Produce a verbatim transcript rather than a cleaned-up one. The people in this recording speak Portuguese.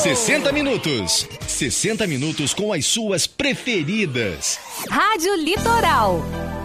sessenta minutos. sessenta minutos com as suas preferidas. Rádio Litoral.